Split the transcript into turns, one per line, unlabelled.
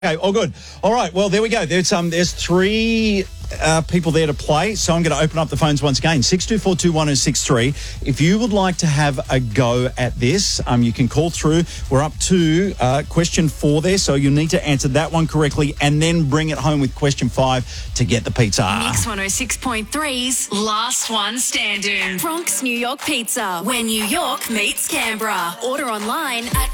Okay, all good. All right, well, there we go. There's three people there to play, so I'm going to open up the phones once again. 6242163. If you would like to have a go at this, you can call through. We're up to question 4 there, so you'll need to answer that one correctly and then bring it home with question 5 to get the pizza.
Mix 106.3's Last One Standing. Bronx, New York Pizza, where New York meets Canberra. Order online at